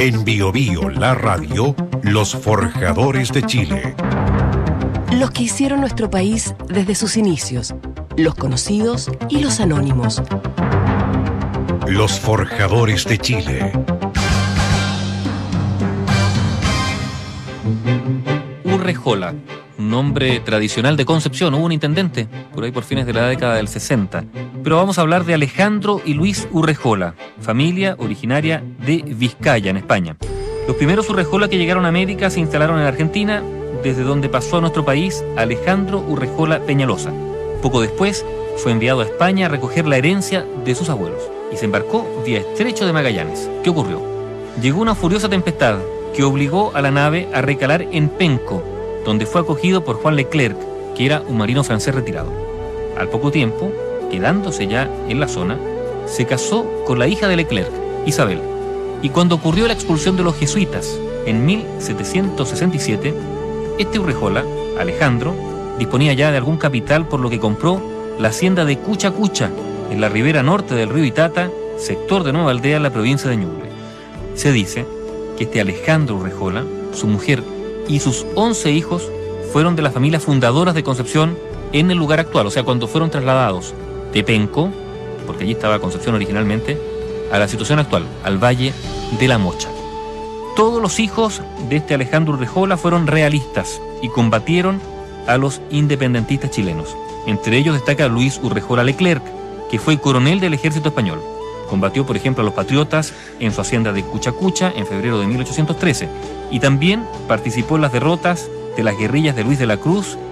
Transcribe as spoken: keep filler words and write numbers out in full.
En Bio Bio, la radio, los forjadores de Chile. Los que hicieron nuestro país desde sus inicios, los conocidos y los anónimos. Los forjadores de Chile. Urrejola, un nombre tradicional de Concepción. Hubo un intendente por ahí por fines de la década del sesenta. Pero vamos a hablar de Alejandro y Luis Urrejola, familia originaria de Vizcaya, en España. Los primeros Urrejola que llegaron a América se instalaron en Argentina, desde donde pasó a nuestro país Alejandro Urrejola Peñalosa. Poco después fue enviado a España a recoger la herencia de sus abuelos y se embarcó vía Estrecho de Magallanes. ¿Qué ocurrió? Llegó una furiosa tempestad que obligó a la nave a recalar en Penco, donde fue acogido por Juan Leclerc, que era un marino francés retirado. Al poco tiempo, quedándose ya en la zona, se casó con la hija de Leclerc, Isabel. Y cuando ocurrió la expulsión de los jesuitas en mil setecientos sesenta y siete, este Urrejola, Alejandro, disponía ya de algún capital, por lo que compró la hacienda de Cucha Cucha, en la ribera norte del río Itata, sector de Nueva Aldea, en la provincia de Ñuble. Se dice que este Alejandro Urrejola, su mujer y sus once hijos fueron de las familias fundadoras de Concepción en el lugar actual, o sea, cuando fueron trasladados de Penco, porque allí estaba Concepción originalmente, a la situación actual, al Valle de la Mocha. Todos los hijos de este Alejandro Urrejola fueron realistas y combatieron a los independentistas chilenos. Entre ellos destaca Luis Urrejola Leclerc, que fue coronel del ejército español. Combatió, por ejemplo, a los patriotas en su hacienda de Cucha Cucha en febrero de mil ochocientos trece y también participó en las derrotas de las guerrillas de Luis de la Cruz